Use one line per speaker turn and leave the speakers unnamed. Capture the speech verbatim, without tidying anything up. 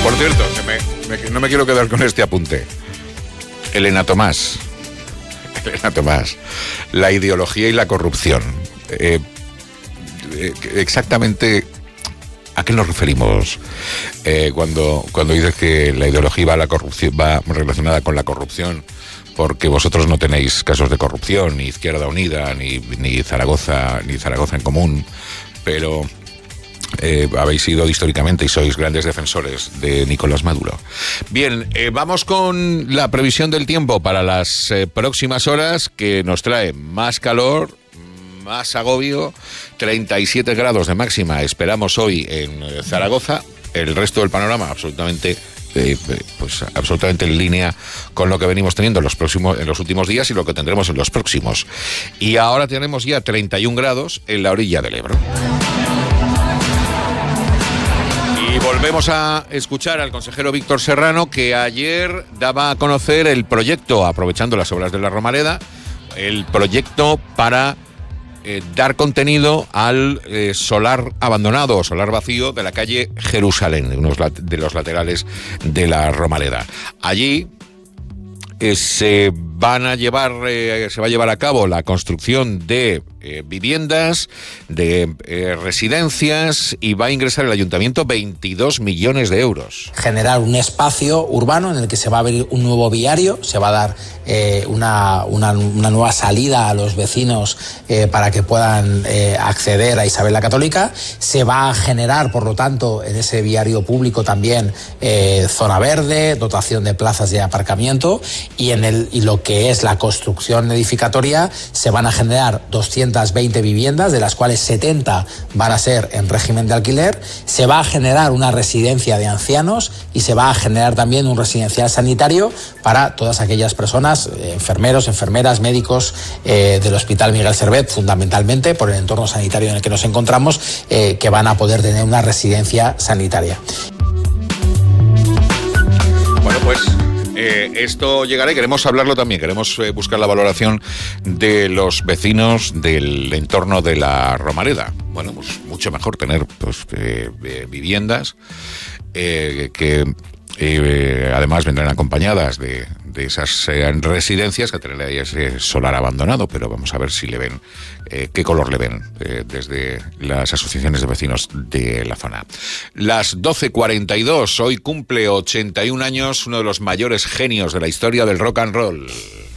Por cierto, que me, me, no me quiero quedar con este apunte. Elena Tomás. Elena Tomás. La ideología y la corrupción. Eh, eh, exactamente... ¿A qué nos referimos eh, cuando, cuando dices que la ideología va, a la corrupción, va relacionada con la corrupción? Porque vosotros no tenéis casos de corrupción, ni Izquierda Unida, ni, ni Zaragoza, ni Zaragoza en Común, pero eh, habéis sido históricamente y sois grandes defensores de Nicolás Maduro. Bien, eh, vamos con la previsión del tiempo para las eh, próximas horas, que nos trae más calor, más agobio, treinta y siete grados de máxima esperamos hoy en Zaragoza. El resto del panorama absolutamente eh, pues absolutamente en línea con lo que venimos teniendo en los próximos en los últimos días y lo que tendremos en los próximos. Y ahora tenemos ya treinta y un grados en la orilla del Ebro. Y volvemos a escuchar al consejero Víctor Serrano, que ayer daba a conocer el proyecto, aprovechando las obras de la Romareda, el proyecto para Eh, dar contenido al eh, solar abandonado o solar vacío de la calle Jerusalén, de, unos lat- de los laterales de la Romareda. Allí eh, se van a llevar, eh, se va a llevar a cabo la construcción de eh, viviendas, de eh, residencias, y va a ingresar el ayuntamiento veintidós millones de euros.
Generar un espacio urbano en el que se va a abrir un nuevo viario, se va a dar eh, una, una, una nueva salida a los vecinos eh, para que puedan eh, acceder a Isabel la Católica. Se va a generar, por lo tanto, en ese viario público también eh, zona verde, dotación de plazas de aparcamiento, y en el y lo que es la construcción edificatoria se van a generar doscientas veinte viviendas, de las cuales setenta van a ser en régimen de alquiler. Se va a generar una residencia de ancianos y se va a generar también un residencial sanitario para todas aquellas personas, eh, enfermeros, enfermeras, médicos eh, del Hospital Miguel Servet, fundamentalmente por el entorno sanitario en el que nos encontramos, eh, que van a poder tener una residencia sanitaria.
Bueno, pues Eh, esto llegará y queremos hablarlo también. Queremos eh, buscar la valoración de los vecinos del entorno de la Romareda. Bueno, pues mucho mejor tener pues, eh, eh, viviendas eh, que eh, además vendrán acompañadas de, de esas eh, residencias, que tener ahí ese solar abandonado, pero vamos a ver si le ven, eh, qué color le ven eh, desde las asociaciones de vecinos de la zona. Las doce cuarenta y dos, hoy cumple ochenta y un años uno de los mayores genios de la historia del rock and roll.